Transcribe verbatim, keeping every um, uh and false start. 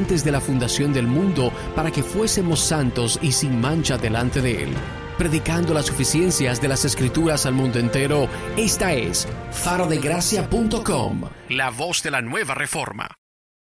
antes de la fundación del mundo para que fuésemos santos y sin mancha delante de Él. Predicando las suficiencias de las Escrituras al mundo entero, esta es faro de gracia punto com, la voz de la nueva reforma.